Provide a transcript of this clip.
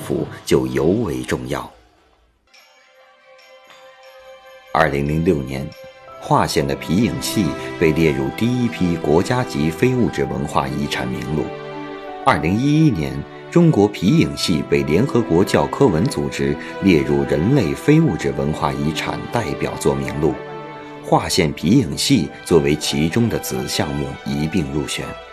府就尤为重要。2006年，华县的皮影戏被列入第一批国家级非物质文化遗产名录。2011年，中国皮影戏被联合国教科文组织列入人类非物质文化遗产代表作名录，华县皮影戏作为其中的子项目一并入选。